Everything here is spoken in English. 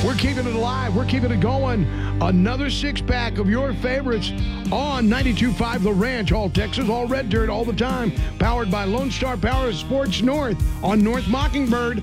We're keeping it alive. We're keeping it going. Another six-pack of your favorites on 92.5 The Ranch, all Texas, all Red Dirt, all the time. Powered by Lone Star Power Sports North on North Mockingbird.